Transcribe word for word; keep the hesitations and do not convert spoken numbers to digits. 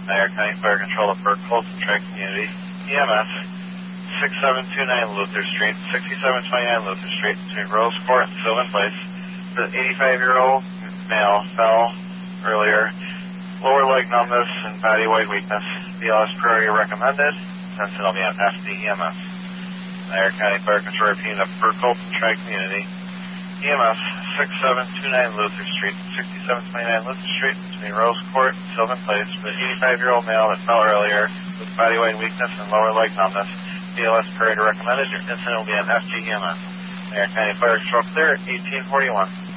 Niagara County Fire Control of Burke Colton Tri-Community, E M S, sixty-seven twenty-nine Luther Street, sixty-seven twenty-nine Luther Street, between Rose Court and Sylvan Place. The eighty-five-year-old male fell earlier, lower leg numbness and body weight weakness. B L S priority recommended. Attention will be on F D E M S. Niagara County Fire Control repeating of Burke Colton Tri-Community, E M S, sixty-seven twenty-nine Luther Street, sixty-seven twenty-nine Luther Street, between Rose Court and Sylvan Place, with an eighty-five-year-old male that fell earlier with body weight weakness and lower leg numbness. B L S priority recommended. Your incident will be on F D E M S. Niagara County Fire Control clear, eighteen forty-one.